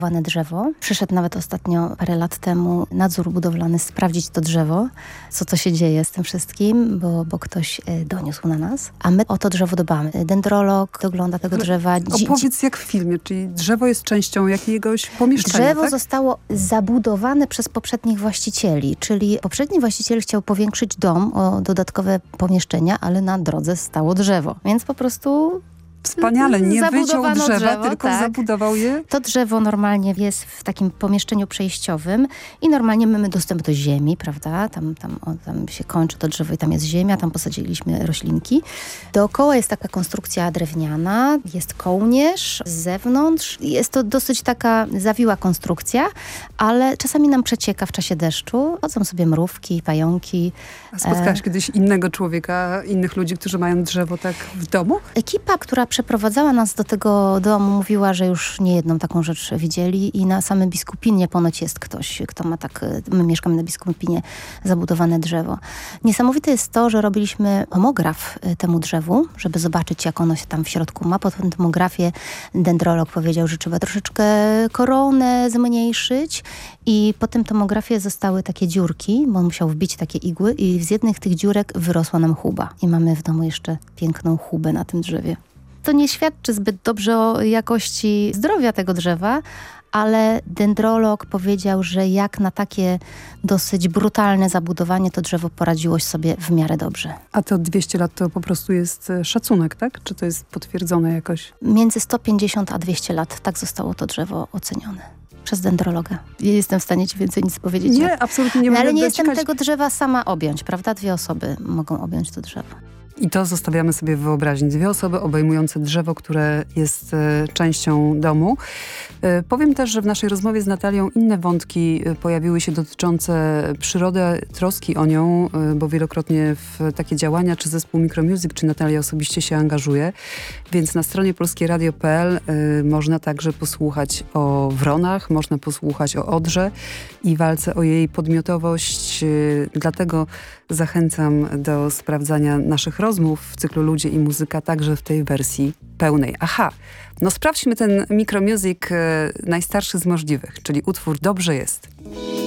drzewo. Przyszedł nawet ostatnio parę lat temu nadzór budowlany sprawdzić to drzewo, co to się dzieje z tym wszystkim, bo ktoś doniósł na nas. A my o to drzewo dbamy. Dendrolog dogląda tego drzewa. Opowiedz jak w filmie, czyli drzewo jest częścią jakiegoś pomieszczenia, Drzewo tak? zostało zabudowane przez poprzednich właścicieli, czyli poprzedni właściciel chciał powiększyć dom o dodatkowe pomieszczenia, ale na drodze stało drzewo. Więc po prostu Wspaniale, nie wyciął drzewa, tylko tak. zabudował je. To drzewo normalnie jest w takim pomieszczeniu przejściowym i normalnie mamy dostęp do ziemi, prawda? Tam się kończy to drzewo i tam jest ziemia, tam posadziliśmy roślinki. Dookoła jest taka konstrukcja drewniana, jest kołnierz z zewnątrz. Jest to dosyć taka zawiła konstrukcja, ale czasami nam przecieka w czasie deszczu. Chodzą sobie mrówki, pająki. A spotkałaś kiedyś innego człowieka, innych ludzi, którzy mają drzewo tak w domu? Ekipa, która przeprowadzała nas do tego domu, mówiła, że już niejedną taką rzecz widzieli i na samym Biskupinie ponoć jest ktoś, kto ma tak, my mieszkamy na Biskupinie, zabudowane drzewo. Niesamowite jest to, że robiliśmy tomograf temu drzewu, żeby zobaczyć, jak ono się tam w środku ma. Po tym tomografie dendrolog powiedział, że trzeba troszeczkę koronę zmniejszyć i po tym tomografie zostały takie dziurki, bo on musiał wbić takie igły i z jednych tych dziurek wyrosła nam chuba. I mamy w domu jeszcze piękną chubę na tym drzewie. To nie świadczy zbyt dobrze o jakości zdrowia tego drzewa, ale dendrolog powiedział, że jak na takie dosyć brutalne zabudowanie to drzewo poradziło sobie w miarę dobrze. A to 200 lat to po prostu jest szacunek, tak? Czy to jest potwierdzone jakoś? Między 150 a 200 lat tak zostało to drzewo ocenione przez dendrologa. Nie jestem w stanie ci więcej nic powiedzieć. Nie, absolutnie nie mogę ale nie dociekać. jestem tego drzewa sama objąć, prawda? 2 osoby mogą objąć to drzewo. I to zostawiamy sobie w wyobraźni. 2 osoby obejmujące drzewo, które jest częścią domu. Powiem też, że w naszej rozmowie z Natalią inne wątki pojawiły się dotyczące przyrody, troski o nią, bo wielokrotnie w takie działania, czy zespół Micromusic, czy Natalia osobiście się angażuje. Więc na stronie polskieradio.pl można także posłuchać o wronach, można posłuchać o Odrze i walce o jej podmiotowość. Dlatego zachęcam do sprawdzania naszych rozmów w cyklu Ludzie i muzyka, także w tej wersji pełnej. Aha, no sprawdźmy ten Micromusic najstarszy z możliwych, czyli utwór Dobrze jest.